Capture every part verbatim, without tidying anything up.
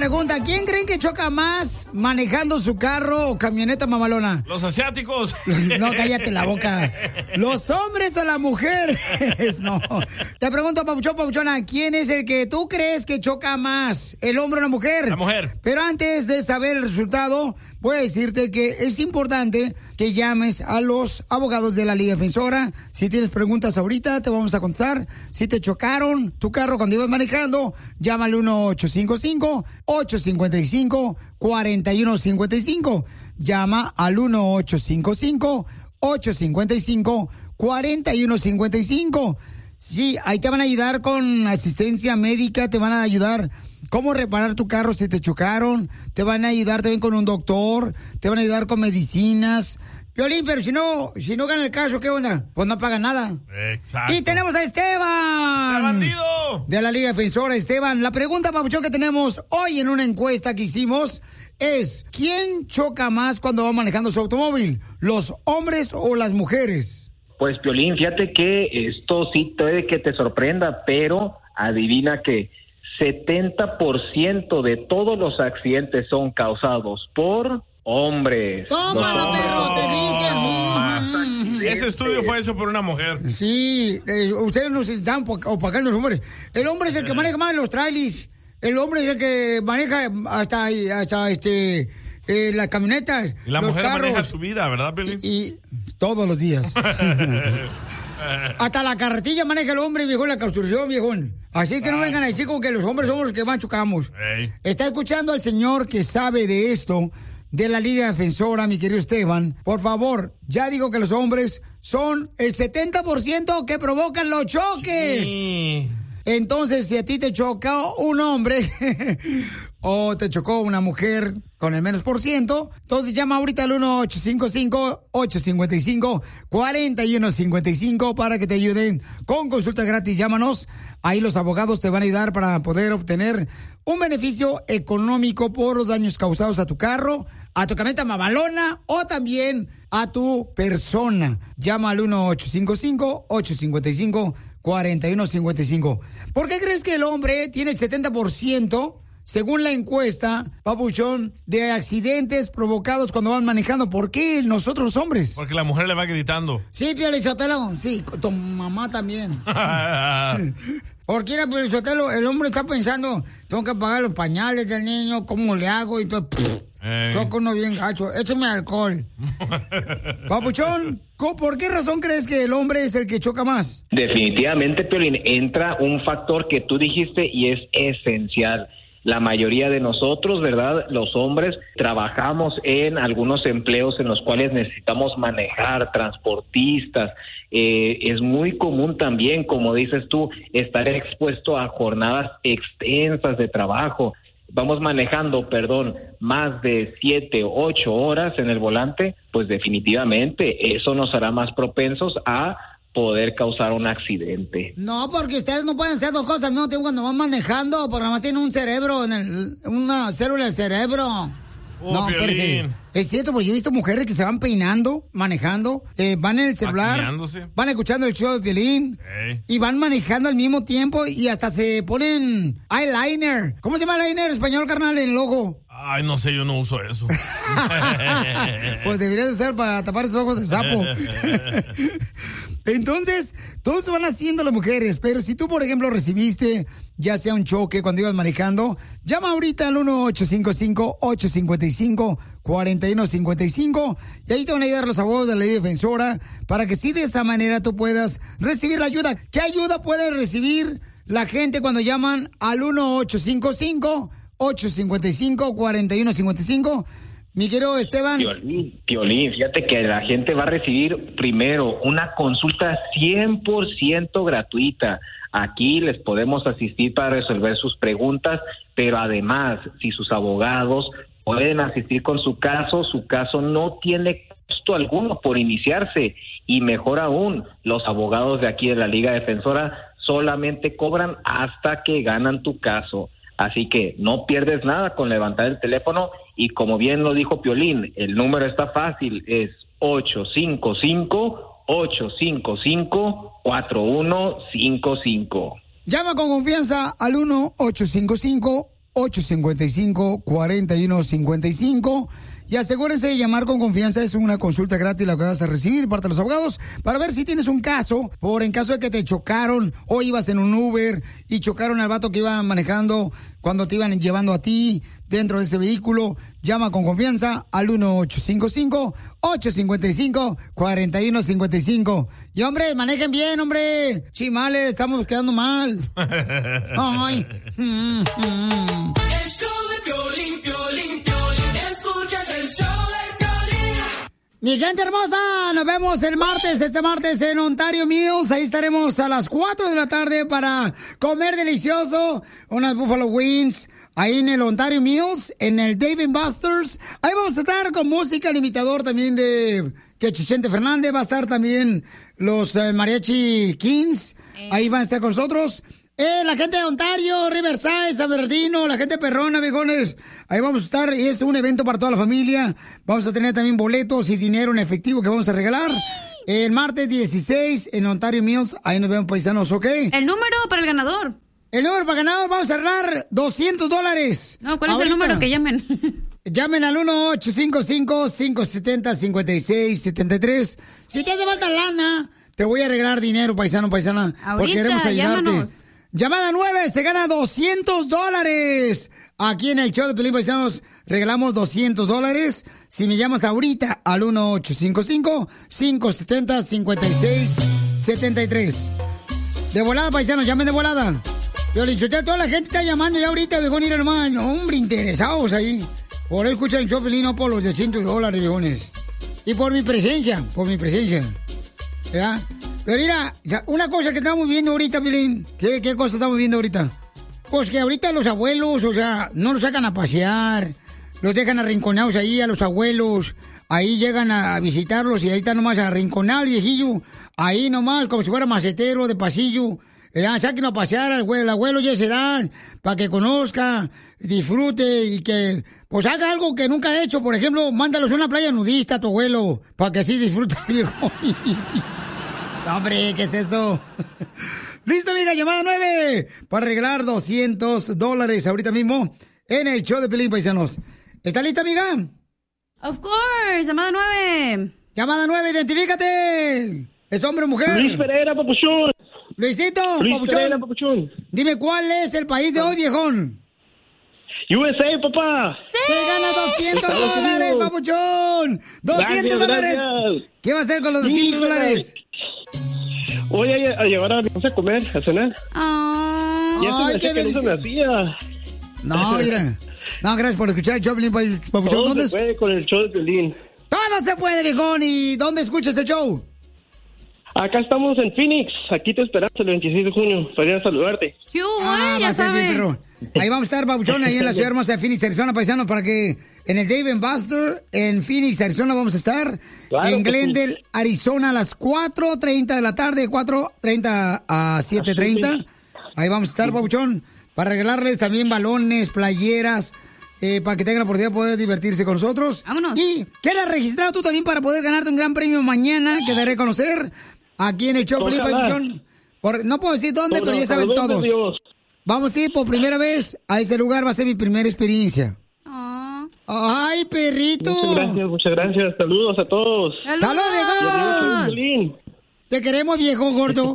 pregunta, ¿quién creen que choca más manejando su carro o camioneta mamalona? Los asiáticos. No, cállate la boca. ¿Los hombres o las mujeres? No. Te pregunto, Papuchón, Papuchona, ¿quién es el que tú crees que choca más? ¿El hombre o la mujer? La mujer. Pero antes de saber el resultado, voy a decirte que es importante que llames a los abogados de la Liga Defensora. Si tienes preguntas ahorita, te vamos a contestar. Si te chocaron tu carro cuando ibas manejando, llama al uno ocho cinco cinco, ocho cinco cinco, cuatro uno cinco cinco. Llama al uno ocho cinco cinco, ocho cinco cinco, cuatro uno cinco cinco. Sí, ahí te van a ayudar con asistencia médica, te van a ayudar cómo reparar tu carro si te chocaron, te van a ayudar también con un doctor, te van a ayudar con medicinas. Piolín, pero si no, si no gana el caso, ¿qué onda? Pues no paga nada. Exacto. Y tenemos a Esteban. ¡El bandido! De la Liga Defensora, Esteban. La pregunta, Papuchón, que tenemos hoy en una encuesta que hicimos es, ¿quién choca más cuando va manejando su automóvil? ¿Los hombres o las mujeres? Pues, Piolín, fíjate que esto sí puede que te sorprenda, pero adivina que setenta por ciento de todos los accidentes son causados por hombres. ¡Tómala, perro! ¡Te dije! Ese estudio fue hecho por una mujer. Sí, eh, ustedes nos están opacando los hombres. El hombre es el que maneja más los trailers. El hombre es el que maneja hasta, hasta este, eh, las camionetas. Y la los mujer carros. maneja su vida, ¿verdad, Pelín? Y, y todos los días. Hasta la carretilla maneja el hombre, viejo, la construcción, viejón. Así que no vengan a decir como que los hombres somos los que más chocamos. Ey. Está escuchando al señor que sabe de esto, de la Liga Defensora, mi querido Esteban. Por favor, ya digo que los hombres son el setenta por ciento que provocan los choques. Sí. Entonces, si a ti te chocó un hombre o te chocó una mujer con el menos por ciento, entonces llama ahorita al uno ocho cinco cinco, ocho cinco cinco, cuatro uno cinco cinco para que te ayuden con consulta gratis. Llámanos, ahí los abogados te van a ayudar para poder obtener un beneficio económico por los daños causados a tu carro, a tu camioneta mamalona o también a tu persona. Llama al uno ocho cinco cinco, ocho cinco cinco, cuatro uno cinco cinco. ¿Por qué crees que el hombre tiene el setenta por ciento, según la encuesta, Papuchón, de accidentes provocados cuando van manejando? ¿Por qué nosotros los hombres? Porque la mujer le va gritando. Sí, Piolichotelo, sí, tu mamá también. Porque era Piolichotelo, el hombre está pensando, tengo que pagar los pañales del niño, ¿cómo le hago? Y todo, pff, choco uno bien gacho, échame alcohol. Papuchón, ¿por qué razón crees que el hombre es el que choca más? Definitivamente, Piolín, entra un factor que tú dijiste y es esencial. La mayoría de nosotros, ¿verdad? Los hombres trabajamos en algunos empleos en los cuales necesitamos manejar, transportistas. Eh, es muy común también, como dices tú, estar expuesto a jornadas extensas de trabajo. Vamos manejando, perdón, más de siete, ocho horas en el volante, pues definitivamente eso nos hará más propensos a poder causar un accidente. No, porque ustedes no pueden hacer dos cosas al mismo tiempo cuando van manejando, porque además tienen un cerebro, en el, una célula en el cerebro. Oh, no, espérate. Es cierto, porque yo he visto mujeres que se van peinando, manejando, eh, van en el celular, Maquillándose. van escuchando el show de Piolín, Ey. y van manejando al mismo tiempo y hasta se ponen eyeliner. ¿Cómo se llama eyeliner en español, carnal, en el ojo? Ay, no sé, yo no uso eso. Pues deberías usar para tapar esos ojos de sapo. Entonces, todos se van haciendo las mujeres, pero si tú, por ejemplo, recibiste ya sea un choque cuando ibas manejando, llama ahorita al uno ocho cinco cinco, ocho cinco cinco, cuatro uno cinco cinco y ahí te van a ayudar los abogados de la Ley Defensora para que sí de esa manera tú puedas recibir la ayuda. ¿Qué ayuda puede recibir la gente cuando llaman al uno ocho cinco cinco, ocho cinco cinco, cuatro uno cinco cinco? Mi querido Esteban. Piolín, Piolín, fíjate que la gente va a recibir primero una consulta cien por ciento gratuita. Aquí les podemos asistir para resolver sus preguntas, pero además, si sus abogados pueden asistir con su caso, su caso no tiene costo alguno por iniciarse. Y mejor aún, los abogados de aquí de la Liga Defensora solamente cobran hasta que ganan tu caso. Así que no pierdes nada con levantar el teléfono y como bien lo dijo Piolín, el número está fácil, es ocho cinco cinco, ocho cinco cinco, cuatro uno cinco cinco. Llama con confianza al uno ocho cinco cinco, ocho cinco cinco, cuatro uno cinco cinco. Y asegúrense de llamar con confianza. Es una consulta gratis la que vas a recibir de parte de los abogados para ver si tienes un caso, por en caso de que te chocaron o ibas en un Uber y chocaron al vato que iba manejando cuando te iban llevando a ti dentro de ese vehículo. Llama con confianza al uno ocho cinco cinco, ocho cinco cinco, cuatro uno cinco cinco. Y hombre, manejen bien, hombre. Chimales, estamos quedando mal. Ay. Mm, mm. El show de Piolín, Piolín, Piolín. Escuchas el show de Piolín. Mi gente hermosa, nos vemos el martes, este martes en Ontario Mills. Ahí estaremos a las cuatro de la tarde para comer delicioso. Unas Buffalo Wings. Ahí en el Ontario Mills, en el Dave and Buster's. Ahí vamos a estar con música, el imitador también de que Chichente Fernández. Va a estar también los eh, Mariachi Kings. Eh. Ahí van a estar con nosotros. Eh, la gente de Ontario, Riverside, San Bernardino, la gente perrona, viejones. Ahí vamos a estar y es un evento para toda la familia. Vamos a tener también boletos y dinero en efectivo que vamos a regalar. El martes dieciséis en Ontario Mills. Ahí nos vemos, paisanos, ¿ok? El número para el ganador. El número para ganador, vamos a regalar doscientos dólares. No, ¿cuál es ahorita el número que llamen? Llamen al uno ocho cinco cinco, cinco siete cero, cinco seis siete tres. Si te hace falta lana, te voy a regalar dinero, paisano, paisana. Ahorita, porque queremos ayudarte. Llámanos. Llamada nueve, se gana doscientos dólares. Aquí en el show de Piolín, paisanos, regalamos doscientos dólares. Si me llamas ahorita al uno ocho cinco cinco, cinco siete cero, cinco seis siete tres. De volada, paisanos, llamen de volada. Yo le dicho, toda la gente está llamando ya ahorita, viejón, ir hermano, hombre, interesados ahí. Por ahí escuchan el show, Piolín, no por los de cientos dólares, viejones. Y por mi presencia, por mi presencia. ¿Verdad? Pero mira, una cosa que estamos viendo ahorita, Piolín. ¿Qué, ¿Qué cosa estamos viendo ahorita? Pues que ahorita los abuelos, o sea, no los sacan a pasear. Los dejan arrinconados ahí a los abuelos. Ahí llegan a visitarlos y ahí está nomás arrinconado el viejillo. Ahí nomás, como si fuera macetero de pasillo. Ya, saquen a pasear al abuelo, el abuelo ya se dan, para que conozca, disfrute y que, pues haga algo que nunca ha hecho. Por ejemplo, mándalos a una playa nudista a tu abuelo, para que así disfrute el viejo. No, hombre, ¿qué es eso? Listo, amiga, llamada nueve, para regalar doscientos dólares ahorita mismo en el show de Piolín, paisanos. ¿Está lista, amiga? Of course, llamada nueve. Llamada nueve, identifícate. ¿Es hombre o mujer? Luis Pereira, papuchón. Luisito, Luis papuchón. Pereira, papuchón. Dime, ¿cuál es el país de hoy, viejón? U S A, papá. ¡Sí! ¡Se gana doscientos dólares, papuchón! ¡doscientos dólares! Gracias. ¿Qué va a hacer con los doscientos dólares? Voy a, a llevar a mi esposa a comer, a cenar. Oh. Y eso Ay, me qué hacía que no se me hacía. No, mira. No, gracias por escuchar el show, Piolín, papuchón. Todo ¿Dónde se es? puede con el show de Piolín. Todo se puede, viejón. ¿Y dónde escuchas el show? Acá estamos en Phoenix. Aquí te esperamos el veintiséis de junio para ir a saludarte. ¿Qué hubo, Ah, eh? va Ya a ser bien, saben. perro. Ahí vamos a estar, papuchón, ahí en la ciudad hermosa de Phoenix, Arizona, paisanos, para que en el Dave and Buster, en Phoenix, Arizona, vamos a estar. Claro en que Glendale, sí. Arizona, a las cuatro treinta de la tarde, cuatro treinta a siete treinta. Así es. Ahí vamos a estar, papuchón, para regalarles también balones, playeras, eh, para que tengan la oportunidad de poder divertirse con nosotros. Vámonos. Y quedas registrado tú también para poder ganarte un gran premio mañana, que daré a conocer aquí en el show, Piolín, Ojalá. papuchón. Por- no puedo decir dónde, Por pero ya la saben salud de todos. Dios. Vamos a ir por primera vez a ese lugar, va a ser mi primera experiencia. Oh. ¡Ay, perrito! Muchas gracias, muchas gracias. Saludos a todos. ¡Salud, viejo! Piolín. Te queremos, viejo gordo.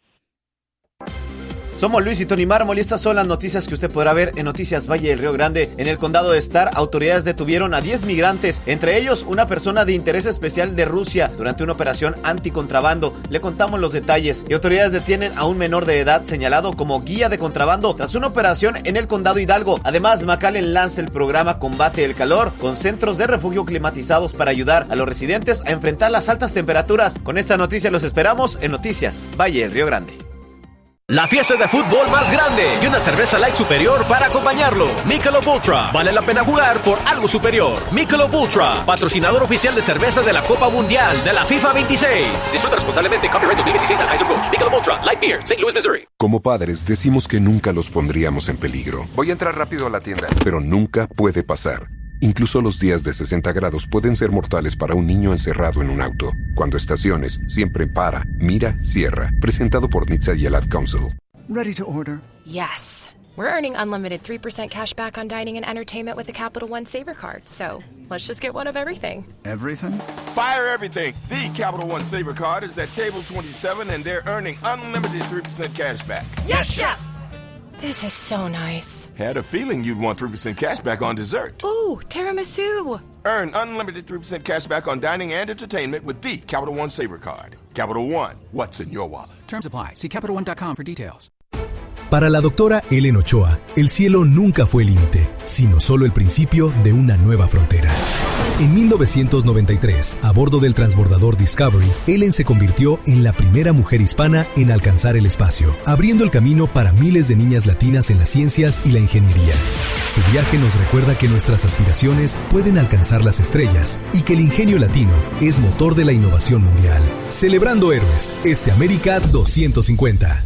Somos Luis y Tony Mármol y estas son las noticias que usted podrá ver en Noticias Valle del Río Grande. En el condado de Star, autoridades detuvieron a diez migrantes, entre ellos una persona de interés especial de Rusia, durante una operación anticontrabando. Le contamos los detalles. Y autoridades detienen a un menor de edad señalado como guía de contrabando tras una operación en el condado Hidalgo. Además, McAllen lanza el programa Combate el Calor, con centros de refugio climatizados para ayudar a los residentes a enfrentar las altas temperaturas. Con esta noticia los esperamos en Noticias Valle del Río Grande. La fiesta de fútbol más grande y una cerveza light superior para acompañarlo. Michelob Ultra. Vale la pena jugar por algo superior. Michelob Ultra, patrocinador oficial de cerveza de la Copa Mundial de la FIFA veintiséis. Disfruta responsablemente. Copyright dos mil veintiséis Anheuser-Busch. Michelob Ultra Light Beer, Saint Louis, Missouri. Como padres, decimos que nunca los pondríamos en peligro. Voy a entrar rápido a la tienda. Pero nunca puede pasar. Incluso los días de sesenta grados pueden ser mortales para un niño encerrado en un auto. Cuando estaciones, siempre para, mira, cierra. Presentado por N H T S A y el Ad Council. Ready to order. Yes. We're earning unlimited three percent cash back on dining and entertainment with the Capital One Saver Card. So let's just get one of everything. Everything? Fire everything. The Capital One Saver Card is at table twenty-seven, and they're earning unlimited three percent cash back. Yes, Chef! This is so nice. Had a feeling you'd want three percent cash back on dessert. Ooh, tiramisu. Earn unlimited three percent cash back on dining and entertainment with the Capital One Saver Card. Capital One, what's in your wallet? Terms apply. See Capital One dot com for details. Para la doctora Ellen Ochoa, el cielo nunca fue límite, sino solo el principio de una nueva frontera. En mil novecientos noventa y tres, a bordo del transbordador Discovery, Ellen se convirtió en la primera mujer hispana en alcanzar el espacio, abriendo el camino para miles de niñas latinas en las ciencias y la ingeniería. Su viaje nos recuerda que nuestras aspiraciones pueden alcanzar las estrellas y que el ingenio latino es motor de la innovación mundial. Celebrando héroes, este América doscientos cincuenta.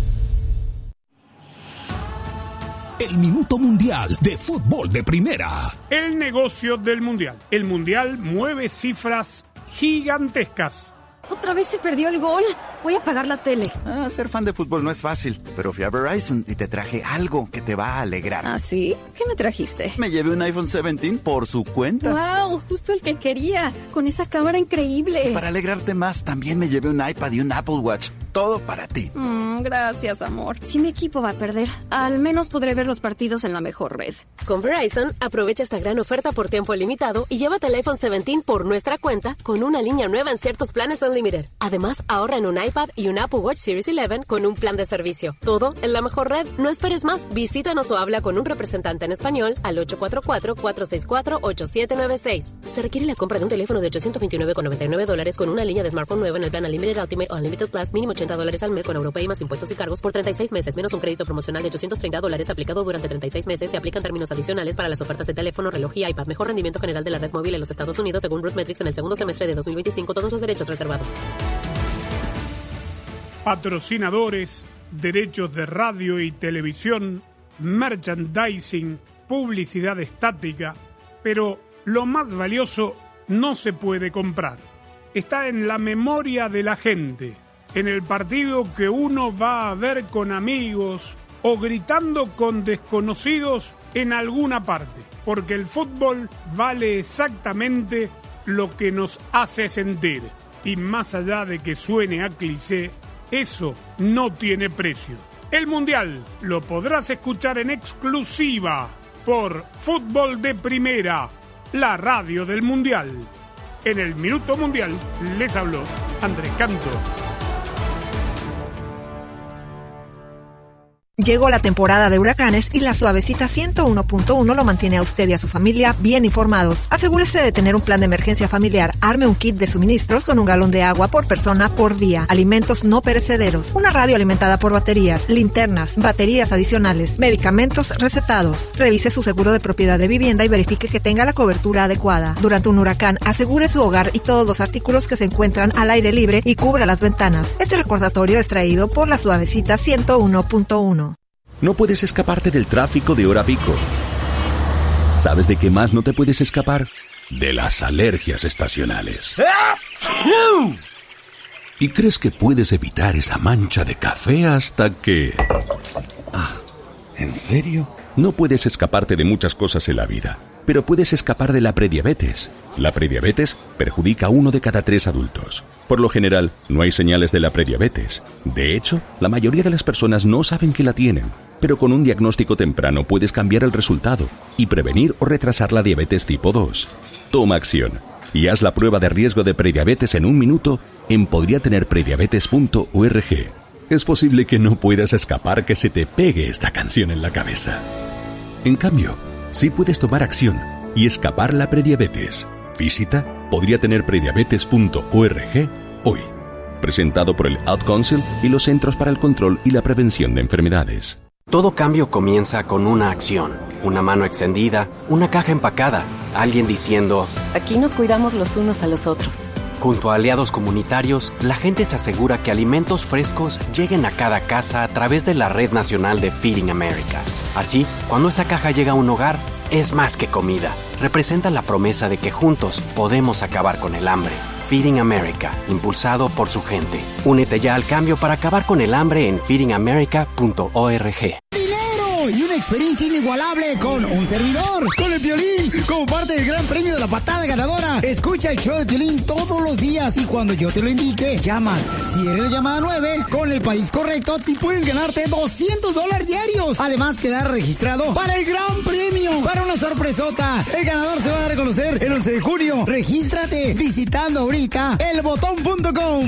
El Minuto Mundial de Fútbol de Primera. El negocio del Mundial. El Mundial mueve cifras gigantescas. Otra vez se perdió el gol. Voy a apagar la tele. Ah, ser fan de fútbol no es fácil, pero fui a Verizon y te traje algo que te va a alegrar. ¿Ah, sí? ¿Qué me trajiste? Me llevé un iPhone diecisiete por su cuenta. ¡Wow! Justo el que quería. Con esa cámara increíble. Para alegrarte más, también me llevé un iPad y un Apple Watch. Todo para ti. Mm, gracias, amor. Si mi equipo va a perder, al menos podré ver los partidos en la mejor red. Con Verizon, aprovecha esta gran oferta por tiempo limitado y llévate el iPhone diecisiete por nuestra cuenta con una línea nueva en ciertos planes Unlimited. Además, ahorra en un iPad y un Apple Watch Series once con un plan de servicio. Todo en la mejor red. No esperes más. Visítanos o habla con un representante en español al ocho cuatro cuatro, cuatro seis cuatro, ocho siete nueve seis. Se requiere la compra de un teléfono de ochocientos veintinueve con noventa y nueve dólares con una línea de smartphone nueva en el plan Unlimited Ultimate o Unlimited Plus, mínimo ochenta dólares al mes con Europay más impuestos y cargos por treinta y seis meses, menos un crédito promocional de ochocientos treinta dólares aplicado durante treinta y seis meses. Se aplican términos adicionales para las ofertas de teléfono, reloj y iPad. Mejor rendimiento general de la red móvil en los Estados Unidos según RootMetrics en el segundo semestre de dos mil veinticinco. Todos los derechos reservados. Patrocinadores, derechos de radio y televisión, merchandising, publicidad estática, pero lo más valioso no se puede comprar. Está en la memoria de la gente, en el partido que uno va a ver con amigos o gritando con desconocidos en alguna parte, porque el fútbol vale exactamente lo que nos hace sentir, y más allá de que suene a cliché, eso no tiene precio. El Mundial lo podrás escuchar en exclusiva por Fútbol de Primera, la radio del Mundial. En el Minuto Mundial les habló Andrés Canto. Llegó la temporada de huracanes y la Suavecita ciento uno punto uno lo mantiene a usted y a su familia bien informados. Asegúrese de tener un plan de emergencia familiar. Arme un kit de suministros con un galón de agua por persona por día. Alimentos no perecederos. Una radio alimentada por baterías, linternas, baterías adicionales, medicamentos recetados. Revise su seguro de propiedad de vivienda y verifique que tenga la cobertura adecuada. Durante un huracán, asegure su hogar y todos los artículos que se encuentran al aire libre y cubra las ventanas. Este recordatorio es traído por la Suavecita ciento uno punto uno. No puedes escaparte del tráfico de hora pico. ¿Sabes de qué más no te puedes escapar? De las alergias estacionales. ¿Y crees que puedes evitar esa mancha de café hasta que... Ah, ¿en serio? No puedes escaparte de muchas cosas en la vida, pero puedes escapar de la prediabetes. La prediabetes perjudica a uno de cada tres adultos. Por lo general, no hay señales de la prediabetes. De hecho, la mayoría de las personas no saben que la tienen. Pero con un diagnóstico temprano puedes cambiar el resultado y prevenir o retrasar la diabetes tipo dos. Toma acción y haz la prueba de riesgo de prediabetes en un minuto en podría tener prediabetes punto org. Es posible que no puedas escapar que se te pegue esta canción en la cabeza. En cambio, sí puedes tomar acción y escapar la prediabetes. Visita podría tener prediabetes punto org hoy. Presentado por el Ad Council y los Centros para el Control y la Prevención de Enfermedades. Todo cambio comienza con una acción, una mano extendida, una caja empacada, alguien diciendo: aquí nos cuidamos los unos a los otros. Junto a aliados comunitarios, la gente se asegura que alimentos frescos lleguen a cada casa a través de la Red Nacional de Feeding America. Así, cuando esa caja llega a un hogar, es más que comida. Representa la promesa de que juntos podemos acabar con el hambre. Feeding America, impulsado por su gente. Únete ya al cambio para acabar con el hambre en feeding america punto org. ¡Dinero! y una experiencia inigualable con un servidor, con el Piolín, como parte del gran premio de la patada ganadora. Escucha el show de Piolín todos los días y cuando yo te lo indique, llamas. Si eres la llamada nueve, con el país correcto, y puedes ganarte doscientos dólares diarios. Además, quedar registrado para el gran premio, para una sorpresota. El ganador se va a dar a conocer el once de junio. Regístrate visitando ahorita el botón punto com.